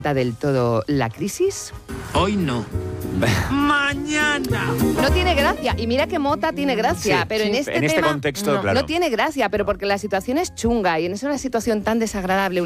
¿Está del todo la crisis? Hoy no. ¡Mañana! No tiene gracia. Y mira que Mota tiene gracia, Sí, pero sí, en este en este tema contexto, no, claro. no tiene gracia, pero porque la situación es chunga y en una situación tan desagradable.